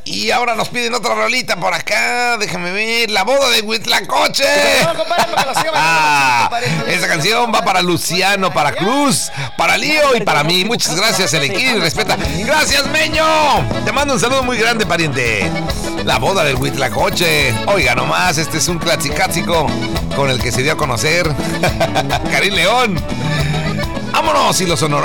Y ahora nos piden otra rolita por acá. Déjame ver. La boda de Huitlacoche. Esa canción va para Luciano, para Cruz, para Lío y para mí. Muchas gracias, Elegir. Respeta. Gracias, Meño. Te mando un saludo muy grande, pariente. La boda del Huitlacoche. Oiga nomás, este es un clásico con el que se dio a conocer Karim León. Vámonos, y los honorables.